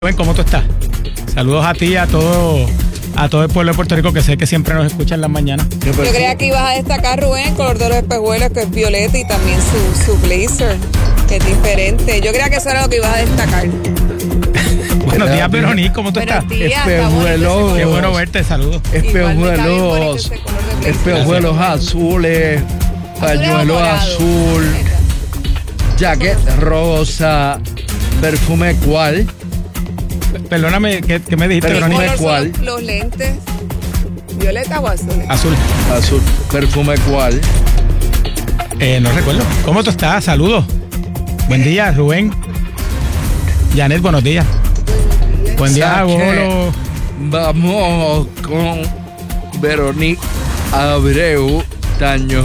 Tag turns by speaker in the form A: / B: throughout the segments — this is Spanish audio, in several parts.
A: ¿Cómo tú estás? Saludos a ti y a todo el pueblo de Puerto Rico que sé que siempre nos escucha en las mañanas.
B: Yo creía que ibas a destacar, Rubén, el color de los espejuelos, que es violeta, y también su blazer, que es diferente. Yo creía que eso era lo que ibas a destacar.
A: Buenos días, Verónica, ¿cómo tú estás?
C: Espejuelos.
A: Qué bueno verte, saludos.
C: Espejuelos azules, pañuelo azul, jacket rosa, perfume cuál.
A: Perdóname, ¿qué me dijiste, Verónica?
B: ¿Cuál? Los lentes, violeta o azules.
C: Azul. Perfume cuál.
A: No recuerdo. ¿Cómo tú estás? Saludos. Buen día, Rubén. Janet, buenos días. Buen día, Golo.
C: Vamos con Verónica Abreu Tañón.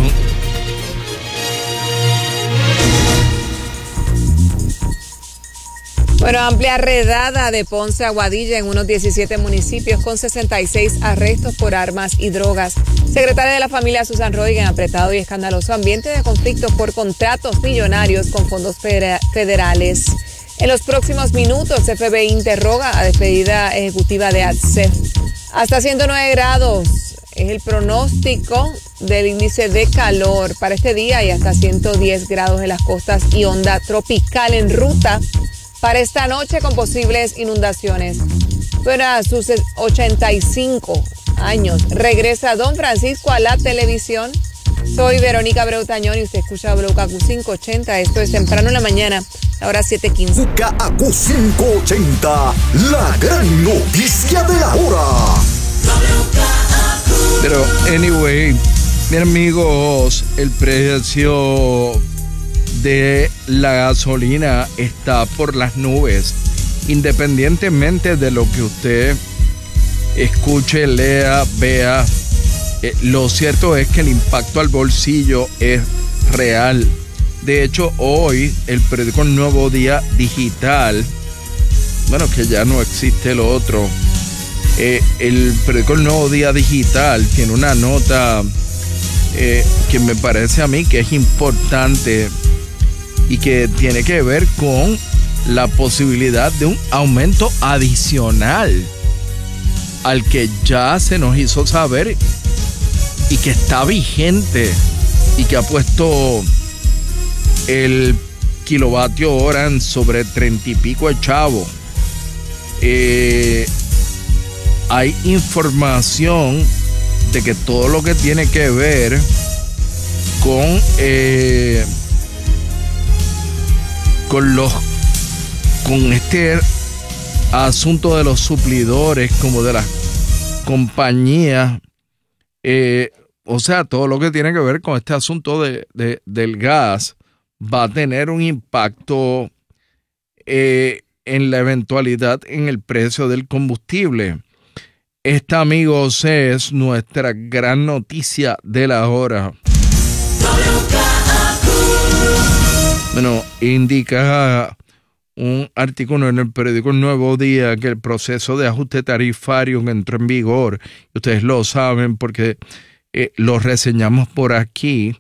B: Bueno, amplia redada de Ponce a Aguadilla en unos 17 municipios con 66 arrestos por armas y drogas. Secretaria de la Familia Susan Roig en apretado y escandaloso ambiente de conflictos por contratos millonarios con fondos federales. En los próximos minutos, FBI interroga a despedida ejecutiva de ATSEF. Hasta 109 grados es el pronóstico del índice de calor para este día y hasta 110 grados en las costas y onda tropical en ruta para esta noche con posibles inundaciones. Pero a sus 85 años regresa Don Francisco a la televisión. Soy Verónica Abreu Tañón y usted escucha WKQ 580. Esto es temprano en la mañana, ahora 7:15.
D: WKQ 580, la gran noticia de la hora.
C: Pero, anyway, mis amigos, el precio de la gasolina está por las nubes. Independientemente de lo que usted escuche, lea, vea, lo cierto es que el impacto al bolsillo es real. De hecho, hoy el periódico Nuevo Día Digital, bueno, que ya no existe lo otro, el periódico Nuevo Día Digital tiene una nota que me parece a mí que es importante y que tiene que ver con la posibilidad de un aumento adicional al que ya se nos hizo saber y que está vigente y que ha puesto el kilovatio hora en sobre 30 y pico de chavo. Hay información de que todo lo que tiene que ver con este asunto de los suplidores, como de las compañías, o sea, todo lo que tiene que ver con este asunto del gas va a tener un impacto en la eventualidad en el precio del combustible. Esta, amigos, es nuestra gran noticia de la hora. Bueno, indica un artículo en el periódico Nuevo Día que el proceso de ajuste tarifario que entró en vigor, ustedes lo saben porque lo reseñamos por aquí,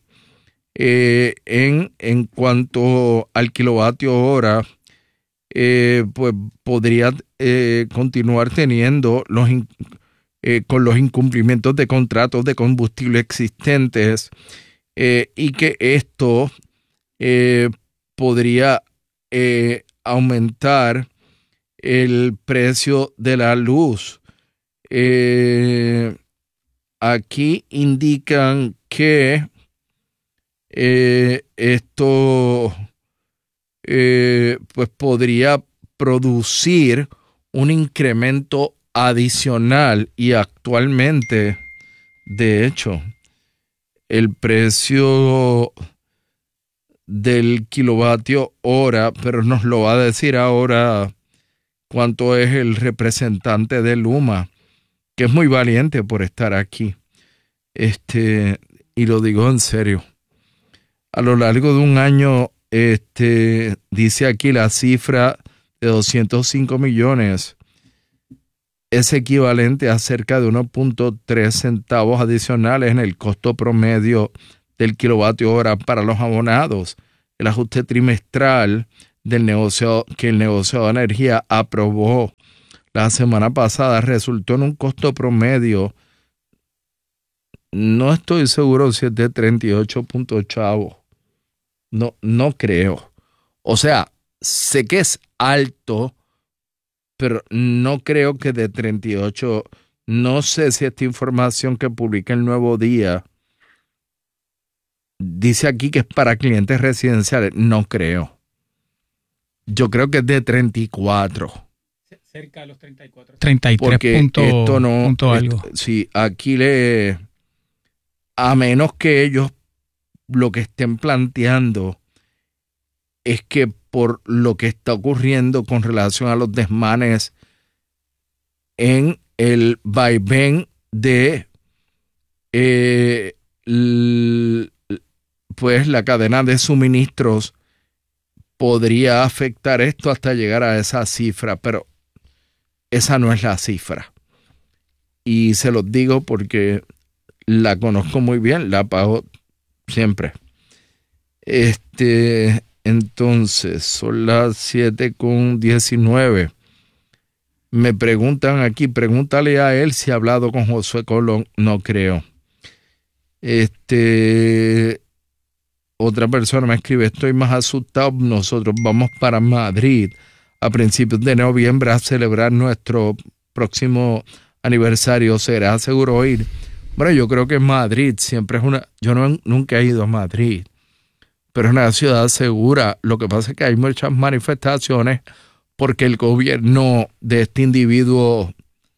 C: en cuanto al kilovatio hora, pues podría continuar teniendo con los incumplimientos de contratos de combustible existentes, y que esto podría aumentar el precio de la luz. Aquí indican que esto pues podría producir un incremento adicional, y actualmente, de hecho, el precio del kilovatio hora, pero nos lo va a decir ahora cuánto es el representante de Luma, que es muy valiente por estar aquí, y lo digo en serio. A lo largo de un año, dice aquí la cifra de 205 millones, es equivalente a cerca de 1.3 centavos adicionales en el costo promedio del kilovatio hora para los abonados. El ajuste trimestral del negocio que el negocio de energía aprobó la semana pasada resultó en un costo promedio, no estoy seguro si es de 38.8. No creo. O sea, sé que es alto, pero no creo que de 38. No sé si esta información que publica el Nuevo Día dice aquí que es para clientes residenciales. No creo. Yo creo que es de 34.
A: Cerca de los 34. 33
C: porque esto no,
A: punto algo.
C: Sí, aquí a menos que ellos lo que estén planteando es que por lo que está ocurriendo con relación a los desmanes en el vaivén de pues la cadena de suministros podría afectar esto hasta llegar a esa cifra, pero esa no es la cifra. Y se los digo porque la conozco muy bien, la pago siempre. Entonces, son las 7:19. Me preguntan aquí, pregúntale a él si ha hablado con Josué Colón. No creo. Otra persona me escribe, estoy más asustado, nosotros vamos para Madrid a principios de noviembre a celebrar nuestro próximo aniversario. ¿Será seguro ir? Bueno, yo creo que Madrid siempre es yo nunca he ido a Madrid, pero es una ciudad segura. Lo que pasa es que hay muchas manifestaciones porque el gobierno de este individuo,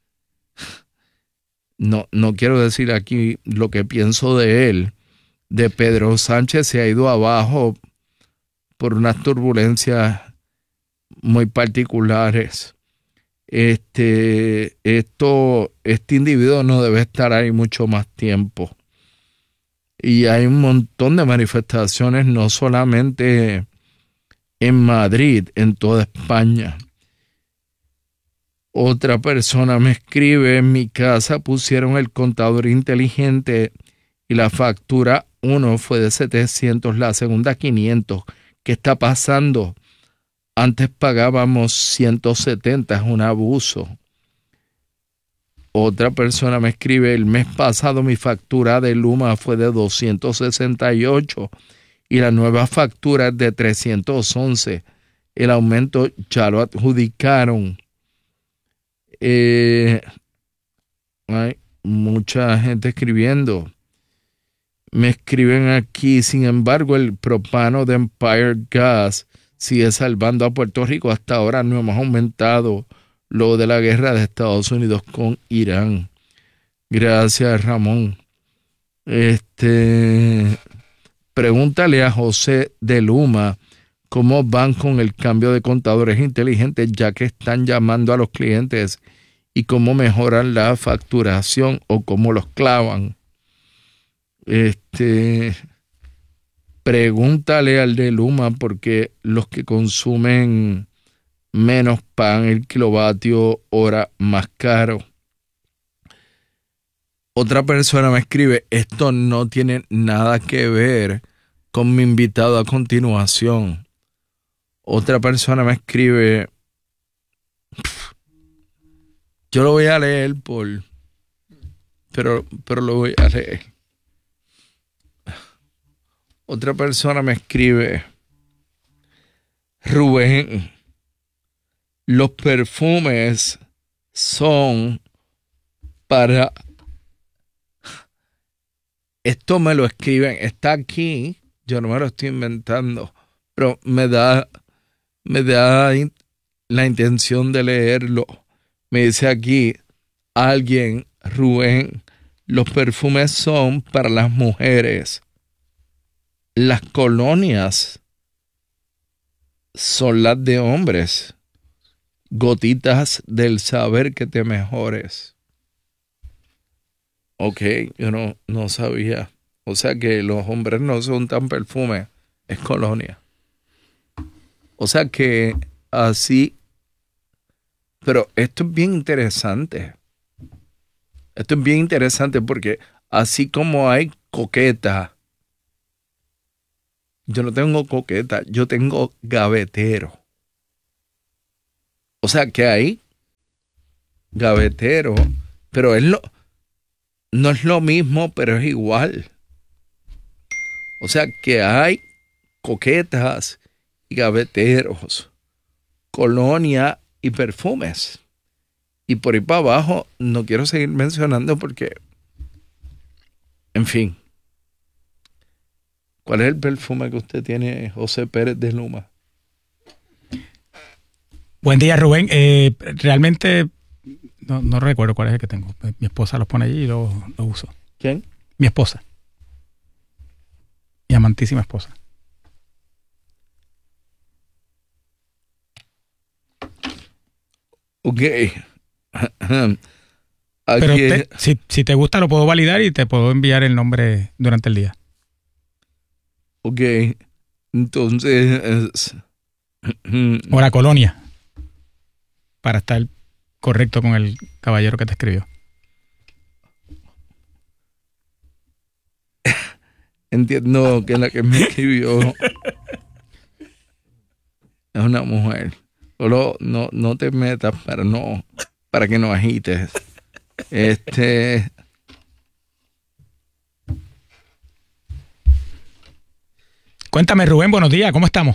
C: no quiero decir aquí lo que pienso de él, de Pedro Sánchez, se ha ido abajo por unas turbulencias muy particulares. Este individuo no debe estar ahí mucho más tiempo. Y hay un montón de manifestaciones, no solamente en Madrid, en toda España. Otra persona me escribe, en mi casa pusieron el contador inteligente y la factura 1 fue de 700, la segunda 500. ¿Qué está pasando? Antes pagábamos 170, es un abuso. Otra persona me escribe, el mes pasado mi factura de Luma fue de 268 y la nueva factura es de 311. El aumento ya lo adjudicaron. Hay mucha gente escribiendo. Me escriben aquí, sin embargo, el propano de Empire Gas sigue salvando a Puerto Rico. Hasta ahora no hemos aumentado lo de la guerra de Estados Unidos con Irán. Gracias, Ramón. Pregúntale a José de Luma cómo van con el cambio de contadores inteligentes, ya que están llamando a los clientes, y cómo mejoran la facturación o cómo los clavan. Pregúntale al de Luma, porque los que consumen menos pagan el kilovatio hora más caro. Otra persona me escribe, esto no tiene nada que ver con mi invitado a continuación. Otra persona me escribe, yo lo voy a leer pero lo voy a leer. Otra persona me escribe, Rubén, los perfumes son para... Esto me lo escriben, está aquí, yo no me lo estoy inventando, pero me da la intención de leerlo. Me dice aquí alguien, Rubén, los perfumes son para las mujeres. Las colonias son las de hombres. Gotitas del saber que te mejores. Ok, yo no sabía. O sea que los hombres no son tan perfumes, es colonia. O sea que así. Pero esto es bien interesante. Esto es bien interesante porque así como hay coqueta, yo no tengo coqueta, yo tengo gavetero. O sea que hay gavetero, pero no es lo mismo, pero es igual. O sea que hay coquetas y gaveteros, colonia y perfumes. Y por ahí para abajo no quiero seguir mencionando porque, en fin. ¿Cuál es el perfume que usted tiene, José Pérez de Luma?
A: Buen día, Rubén. Realmente no recuerdo cuál es el que tengo. Mi esposa los pone allí y lo uso.
C: ¿Quién?
A: Mi esposa. Mi amantísima esposa.
C: Ok.
A: Pero si te gusta lo puedo validar y te puedo enviar el nombre durante el día.
C: Ok. Entonces...
A: O la colonia. Para estar correcto con el caballero que te escribió.
C: Entiendo que la que me escribió es una mujer. Solo no te metas para que no agites.
A: Cuéntame, Rubén, buenos días, ¿cómo estamos?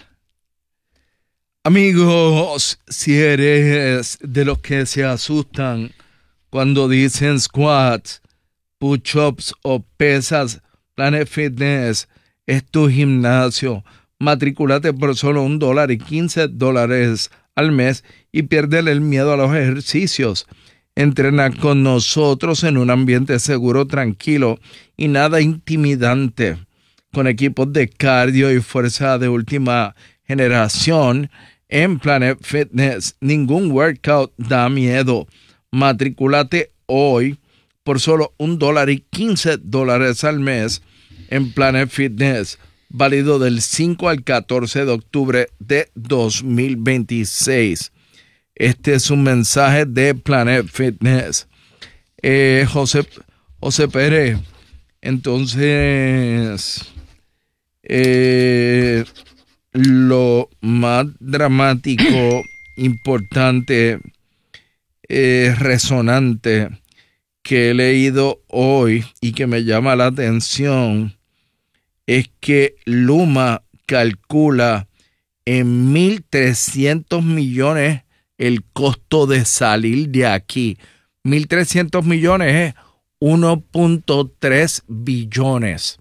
C: Amigos, si eres de los que se asustan cuando dicen squats, push-ups o pesas, Planet Fitness es tu gimnasio. Matricúlate por solo $1 y $15 al mes y piérdele el miedo a los ejercicios. Entrena con nosotros en un ambiente seguro, tranquilo y nada intimidante. Con equipos de cardio y fuerza de última generación en Planet Fitness. Ningún workout da miedo. Matricúlate hoy por solo $1 y $15 al mes en Planet Fitness. Válido del 5 al 14 de octubre de 2026. Este es un mensaje de Planet Fitness. José Pérez, entonces, lo más dramático, importante, resonante que he leído hoy y que me llama la atención es que Luma calcula en 1.300 millones el costo de salir de aquí. 1.300 millones es 1.3 billones.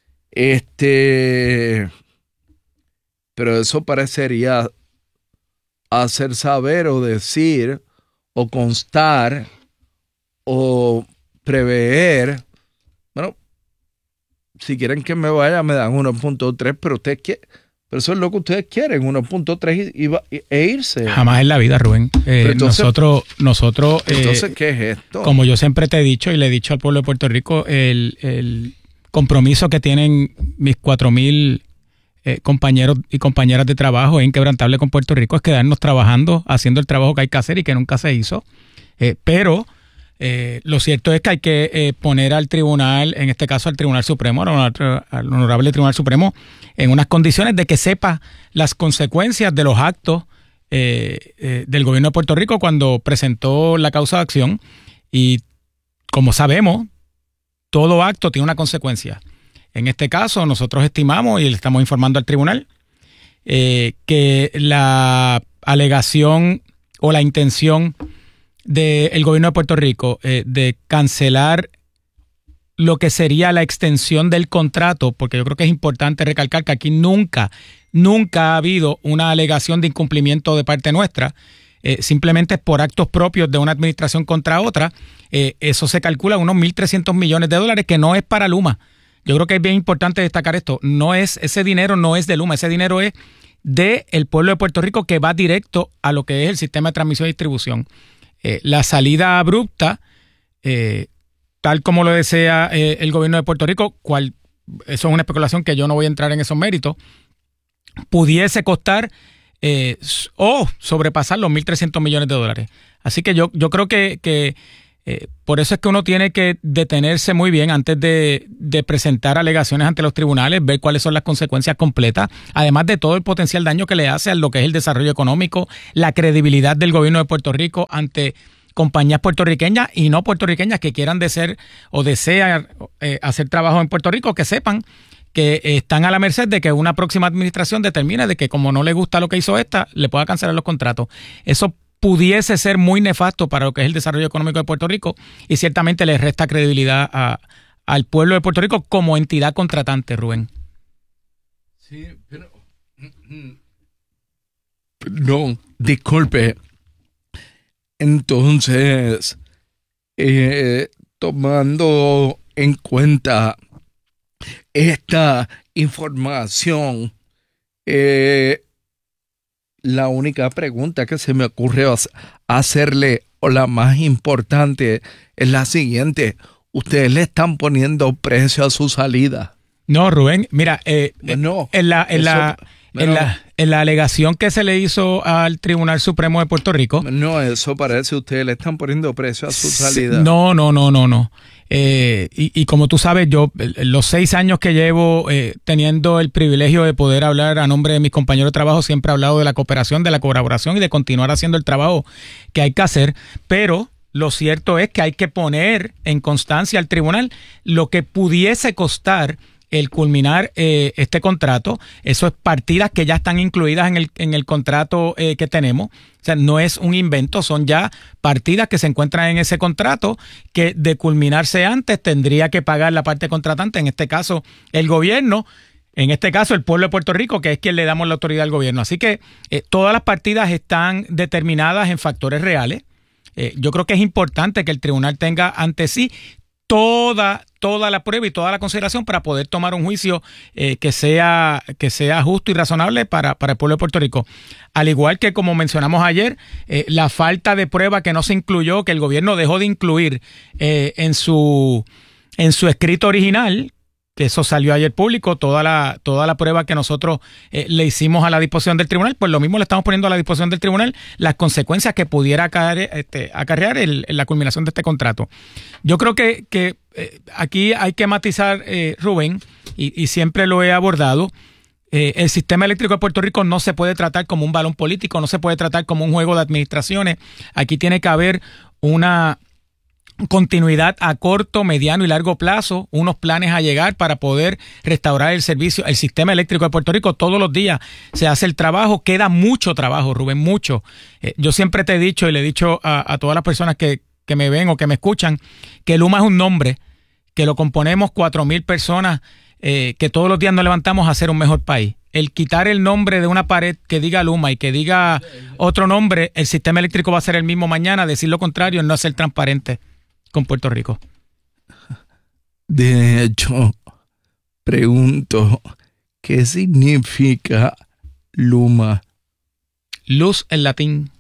C: Pero eso parecería hacer saber o decir o constar o prever. Bueno, si quieren que me vaya, me dan 1.3, pero eso es lo que ustedes quieren, 1.3 e irse.
A: Jamás en la vida, Rubén. Nosotros.
C: Entonces, ¿qué es esto?
A: Como yo siempre te he dicho y le he dicho al pueblo de Puerto Rico, el compromiso que tienen mis 4,000 compañeros y compañeras de trabajo es inquebrantable con Puerto Rico, es quedarnos trabajando, haciendo el trabajo que hay que hacer y que nunca se hizo. Pero lo cierto es que hay que poner al tribunal, en este caso al Tribunal Supremo, al Honorable Tribunal Supremo, en unas condiciones de que sepa las consecuencias de los actos del gobierno de Puerto Rico cuando presentó la causa de acción. Y como sabemos, todo acto tiene una consecuencia. En este caso, nosotros estimamos y le estamos informando al tribunal que la alegación o la intención del gobierno de Puerto Rico de cancelar lo que sería la extensión del contrato, porque yo creo que es importante recalcar que aquí nunca ha habido una alegación de incumplimiento de parte nuestra, simplemente por actos propios de una administración contra otra. Eso se calcula unos 1.300 millones de dólares, que no es para Luma. Yo creo que es bien importante destacar esto. Ese dinero no es de Luma, ese dinero es del pueblo de Puerto Rico, que va directo a lo que es el sistema de transmisión y distribución. La salida abrupta, tal como lo desea el gobierno de Puerto Rico, eso es una especulación que yo no voy a entrar en esos méritos, pudiese costar o sobrepasar los 1.300 millones de dólares. Así que yo creo que Por eso es que uno tiene que detenerse muy bien antes de presentar alegaciones ante los tribunales, ver cuáles son las consecuencias completas, además de todo el potencial daño que le hace a lo que es el desarrollo económico, la credibilidad del gobierno de Puerto Rico ante compañías puertorriqueñas y no puertorriqueñas que quieran desean hacer trabajo en Puerto Rico, que sepan que están a la merced de que una próxima administración determine de que como no le gusta lo que hizo esta, le pueda cancelar los contratos. Eso pudiese ser muy nefasto para lo que es el desarrollo económico de Puerto Rico y ciertamente le resta credibilidad al pueblo de Puerto Rico como entidad contratante, Rubén.
C: Sí, pero... No, disculpe. Entonces, tomando en cuenta esta información, la única pregunta que se me ocurre hacerle, o la más importante, es la siguiente. ¿Ustedes le están poniendo precio a su salida?
A: No, Rubén, mira,
C: no,
A: en la alegación que se le hizo al Tribunal Supremo de Puerto Rico.
C: No, eso parece, ustedes le están poniendo precio a su salida.
A: No. Y como tú sabes, yo los 6 años que llevo teniendo el privilegio de poder hablar a nombre de mis compañeros de trabajo, siempre he hablado de la cooperación, de la colaboración y de continuar haciendo el trabajo que hay que hacer, pero lo cierto es que hay que poner en constancia al tribunal lo que pudiese costar el culminar este contrato. Eso es partidas que ya están incluidas en el contrato que tenemos. O sea, no es un invento, son ya partidas que se encuentran en ese contrato que de culminarse antes tendría que pagar la parte contratante, en este caso el gobierno, en este caso el pueblo de Puerto Rico, que es quien le damos la autoridad al gobierno. Así que todas las partidas están determinadas en factores reales. Yo creo que es importante que el tribunal tenga ante sí toda la prueba y toda la consideración para poder tomar un juicio que sea justo y razonable para el pueblo de Puerto Rico. Al igual que, como mencionamos ayer, la falta de prueba que no se incluyó, que el gobierno dejó de incluir en su escrito original, que eso salió ayer público, toda la prueba que nosotros le hicimos a la disposición del tribunal, pues lo mismo le estamos poniendo a la disposición del tribunal, las consecuencias que pudiera acarrear la culminación de este contrato. Yo creo que aquí hay que matizar, Rubén, y siempre lo he abordado. El sistema eléctrico de Puerto Rico no se puede tratar como un balón político, no se puede tratar como un juego de administraciones. Aquí tiene que haber una continuidad a corto, mediano y largo plazo, unos planes a llegar para poder restaurar el servicio, el sistema eléctrico de Puerto Rico. Todos los días se hace el trabajo, queda mucho trabajo, Rubén, mucho. Yo siempre te he dicho y le he dicho a todas las personas que me ven o que me escuchan, que Luma es un nombre, que lo componemos 4,000 personas, que todos los días nos levantamos a hacer un mejor país. El quitar el nombre de una pared que diga Luma y que diga otro nombre, el sistema eléctrico va a ser el mismo mañana. Decir lo contrario es no ser transparente con Puerto Rico.
C: De hecho, pregunto, ¿qué significa Luma?
A: Luz en latín.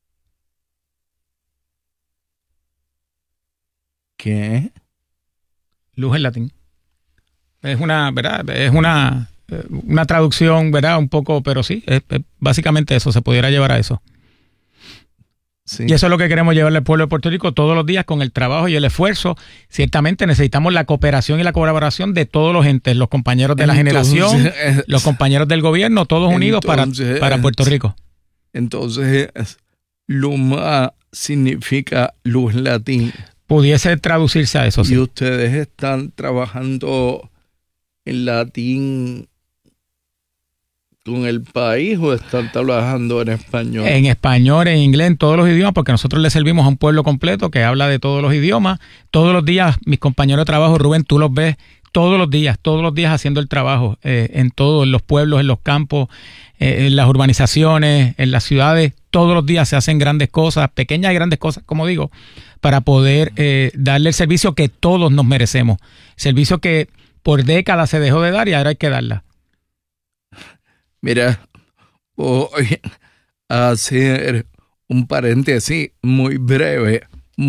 C: ¿Qué?
A: Luz en latín. Es una, ¿verdad? Es una traducción, ¿verdad? Un poco, pero sí, es básicamente eso, se pudiera llevar a eso. Sí. Y eso es lo que queremos llevarle al pueblo de Puerto Rico todos los días con el trabajo y el esfuerzo. Ciertamente necesitamos la cooperación y la colaboración de todos los entes, los compañeros de la generación, los compañeros del gobierno, todos unidos para Puerto Rico.
C: Entonces, Luma significa luz en latín.
A: Pudiese traducirse a eso, sí.
C: ¿Y ustedes están trabajando en latín con el país o están trabajando en español?
A: En español, en inglés, en todos los idiomas, porque nosotros le servimos a un pueblo completo que habla de todos los idiomas. Todos los días, mis compañeros de trabajo, Rubén, tú los ves todos los días haciendo el trabajo, en todos los pueblos, en los campos, en las urbanizaciones, en las ciudades. Todos los días se hacen grandes cosas, pequeñas y grandes cosas, como digo, para poder darle el servicio que todos nos merecemos. Servicio que por décadas se dejó de dar y ahora hay que darla.
C: Mira, voy a hacer un paréntesis muy breve.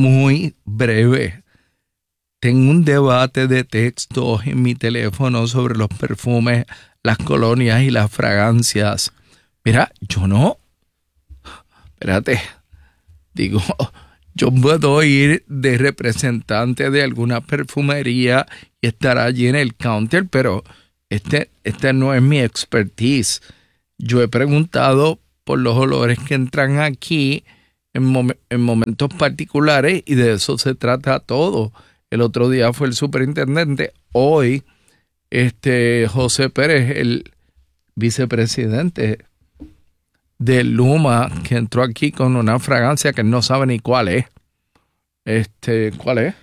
C: Tengo un debate de textos en mi teléfono sobre los perfumes, las colonias y las fragancias. Mira, yo Yo puedo ir de representante de alguna perfumería y estar allí en el counter, pero este no es mi expertise. Yo he preguntado por los olores que entran aquí en momentos particulares y de eso se trata todo. El otro día fue el superintendente, hoy José Pérez, el vicepresidente de Luma, que entró aquí con una fragancia que no sabe ni cuál es. ¿Cuál es?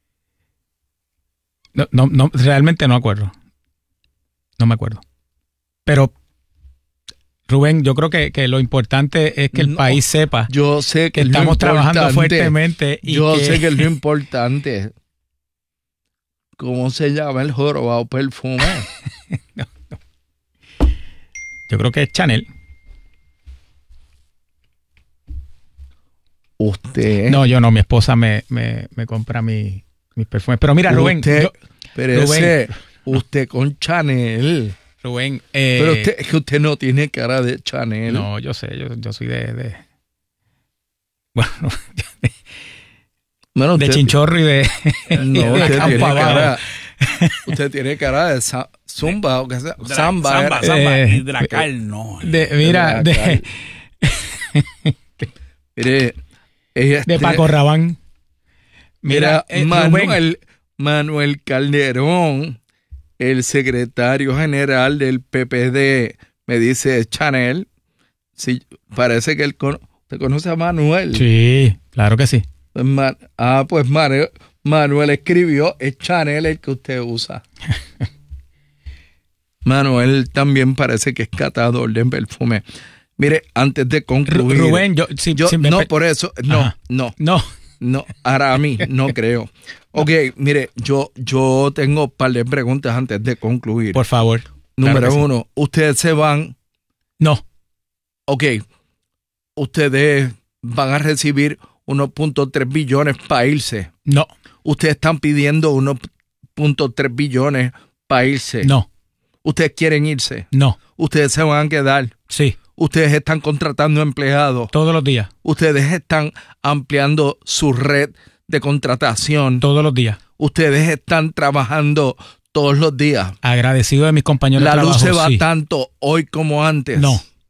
A: No, realmente no acuerdo. No me acuerdo. Pero, Rubén, yo creo que lo importante es que el país sepa
C: yo sé que
A: estamos trabajando fuertemente. Y
C: sé que es lo importante. ¿Cómo se llama el jorobado perfume?
A: No. Yo creo que es Chanel.
C: Usted.
A: No, yo no. Mi esposa me compra mis perfumes. Pero mira, Rubén.
C: Usted con Chanel.
A: Rubén.
C: Pero es que usted no tiene cara de Chanel.
A: No, yo sé. Yo soy de
C: usted,
A: chinchorro y de.
C: No,
A: de
C: usted tiene
A: abajo.
C: cara. Usted tiene cara de zumba o que sea. Samba.
E: Y de la cal, no.
A: Mira,
C: Mire,
A: de Paco Rabanne.
C: Mira, Manuel Calderón, el secretario general del PPD, me dice Chanel. Sí, parece que ¿te conoce a Manuel?
A: Sí, claro que sí.
C: Pues Manuel escribió, es Chanel el que usted usa. Manuel también parece que es catador de perfume. Mire, antes de concluir.
A: Rubén,
C: por eso, no, ahora a mí, no creo. Ok, mire, yo tengo un par de preguntas antes de concluir.
A: Por favor.
C: Número uno, ¿ustedes se van?
A: No.
C: Ok, ustedes van a recibir 1.3 billones para irse.
A: No.
C: Ustedes están pidiendo 1.3 billones para irse.
A: No.
C: Ustedes quieren irse.
A: No.
C: Ustedes se van a quedar.
A: Sí.
C: Ustedes están contratando empleados.
A: Todos los días.
C: Ustedes están ampliando su red de contratación.
A: Todos los días.
C: Ustedes están trabajando todos los días.
A: Agradecido de mis compañeros de trabajo.
C: La luz se va tanto hoy como antes.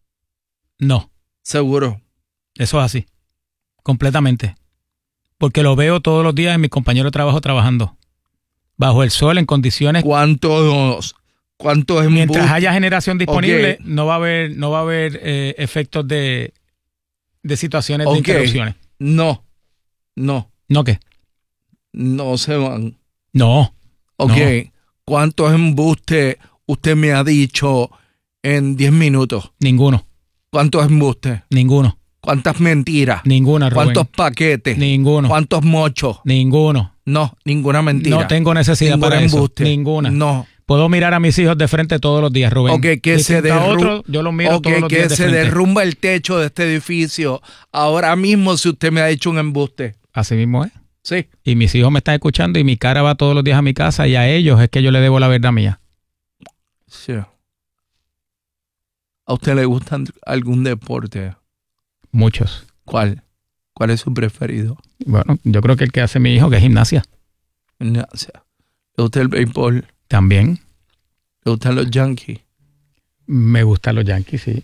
A: No.
C: ¿Seguro?
A: Eso es así. Completamente. Porque lo veo todos los días en mis compañeros de trabajo trabajando. Bajo el sol, en condiciones.
C: ¿Cuántos
A: mientras haya generación disponible, okay, no va a haber efectos de situaciones de interrupciones.
C: No.
A: ¿No qué?
C: No se van.
A: No.
C: Ok. No. ¿Cuántos embustes usted me ha dicho en 10 minutos?
A: Ninguno.
C: ¿Cuántos embustes?
A: Ninguno.
C: ¿Cuántas mentiras?
A: Ninguna, Rubén.
C: ¿Cuántos paquetes?
A: Ninguno.
C: ¿Cuántos mochos?
A: Ninguno.
C: No, ninguna mentira.
A: No tengo necesidad para
C: embuste.
A: Eso. Ninguna.
C: No.
A: Puedo mirar a mis hijos de frente todos los días, Rubén.
C: Ok, que se derrumba.
A: Yo los miro todos los días de frente.
C: Que se derrumba el techo de este edificio ahora mismo si usted me ha hecho un embuste.
A: Así mismo es.
C: Sí.
A: Y mis hijos me están escuchando y mi cara va todos los días a mi casa y a ellos es que yo le debo la verdad mía.
C: Sí. ¿A usted le gusta algún deporte?
A: Muchos.
C: ¿Cuál? ¿Cuál es su preferido?
A: Bueno, yo creo que el que hace mi hijo, que es gimnasia.
C: Gimnasia. ¿Le gusta el béisbol?
A: También.
C: ¿Le gustan los Yankees?
A: Me gustan los Yankees, sí.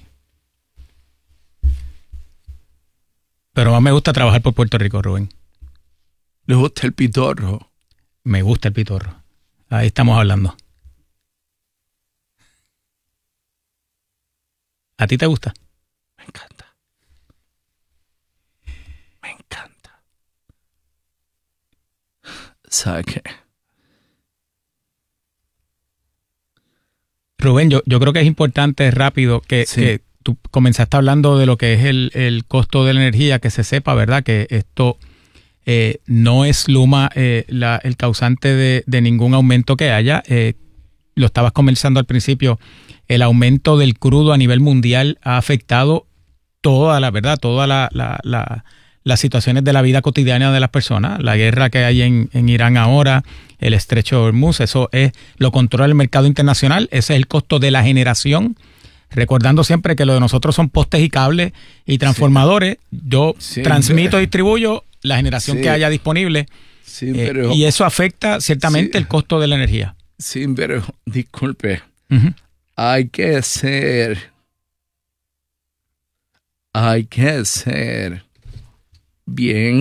A: Pero más me gusta trabajar por Puerto Rico, Rubén.
C: ¿Le gusta el pitorro?
A: Me gusta el pitorro. Ahí estamos hablando. ¿A ti te gusta?
C: Me encanta. Me encanta. ¿Sabes qué?
A: Rubén, yo creo que es importante, rápido, que tú comenzaste hablando de lo que es el costo de la energía, que se sepa, ¿verdad? Que esto no es Luma el causante de ningún aumento que haya. Lo estabas conversando al principio, el aumento del crudo a nivel mundial ha afectado todas las situaciones de la vida cotidiana de las personas. La guerra que hay en Irán ahora, el estrecho de Hormuz, eso lo controla el mercado internacional, ese es el costo de la generación. Recordando siempre que lo de nosotros son postes y cables y transformadores. Yo transmito y distribuyo la generación
C: Sí.
A: que haya disponible.
C: Sí, pero,
A: Y eso afecta ciertamente
C: Sí.
A: el costo de la energía.
C: sí, pero disculpe,
A: Ujú.
C: hay que ser bien,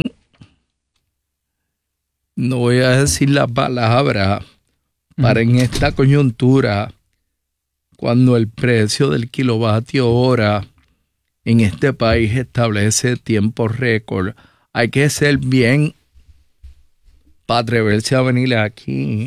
C: no voy a decir la palabra, para en esta coyuntura, cuando el precio del kilovatio hora en este país establece tiempo récord, hay que ser bien para atreverse a venir aquí.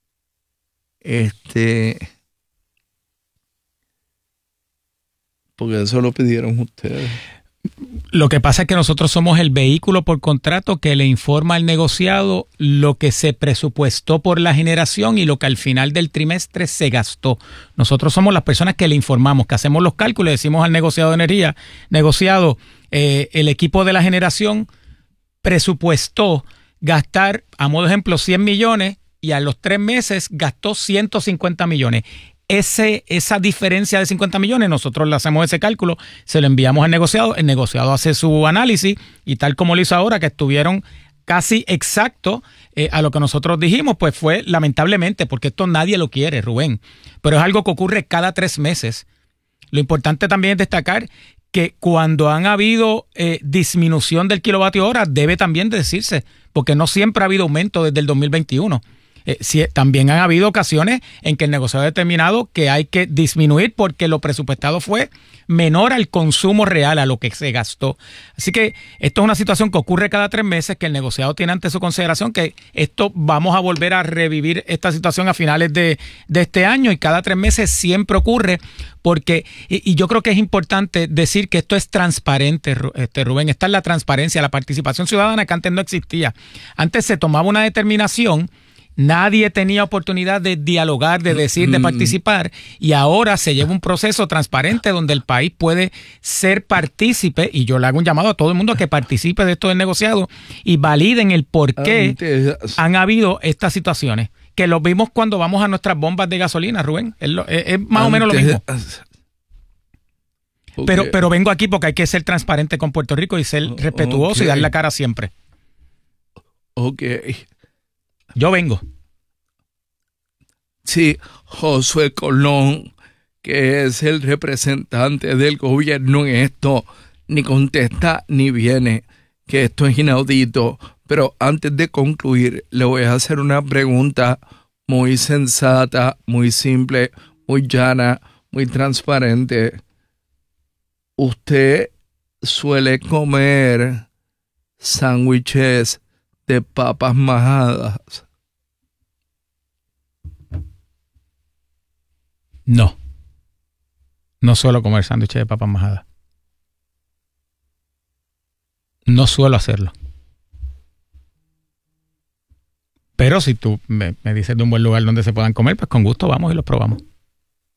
C: Porque eso lo pidieron ustedes.
A: Lo que pasa es que nosotros somos el vehículo por contrato que le informa al negociado lo que se presupuestó por la generación y lo que al final del trimestre se gastó. Nosotros somos las personas que le informamos, que hacemos los cálculos, decimos al negociado de energía, negociado, el equipo de la generación presupuestó gastar, a modo de ejemplo, 100 millones y a los 3 meses gastó 150 millones. Esa diferencia de 50 millones, nosotros le hacemos ese cálculo, se lo enviamos al negociado, el negociado hace su análisis y tal como lo hizo ahora, que estuvieron casi exacto a lo que nosotros dijimos, pues fue lamentablemente, porque esto nadie lo quiere, Rubén, pero es algo que ocurre cada 3 meses. Lo importante también es destacar que cuando han habido disminución del kilovatio hora, debe también decirse, porque no siempre ha habido aumento desde el 2021. También han habido ocasiones en que el negociado ha determinado que hay que disminuir porque lo presupuestado fue menor al consumo real, a lo que se gastó. Así que esto es una situación que ocurre cada 3 meses, que el negociado tiene ante su consideración que esto vamos a volver a revivir esta situación a finales de este año, y cada 3 meses siempre ocurre porque, y yo creo que es importante decir que esto es transparente, Rubén. Esta es la transparencia, la participación ciudadana que antes no existía. Antes se tomaba una determinación, nadie tenía oportunidad de dialogar, de decir, de participar, y ahora se lleva un proceso transparente donde el país puede ser partícipe, y yo le hago un llamado a todo el mundo a que participe de esto del negociado y validen el por qué han habido estas situaciones, que lo vimos cuando vamos a nuestras bombas de gasolina, Rubén. Es más o menos lo mismo. Pero vengo aquí porque hay que ser transparente con Puerto Rico y ser respetuoso y dar la cara siempre.
C: Ok.
A: Yo vengo.
C: Sí, Josué Colón, que es el representante del gobierno en esto, ni contesta ni viene, que esto es inaudito. Pero antes de concluir, le voy a hacer una pregunta muy sensata, muy simple, muy llana, muy transparente. ¿Usted suele comer sándwiches de papas majadas?
A: No suelo comer sándwiches de papas majadas. No suelo hacerlo. Pero si tú me dices de un buen lugar donde se puedan comer, pues con gusto vamos y los probamos.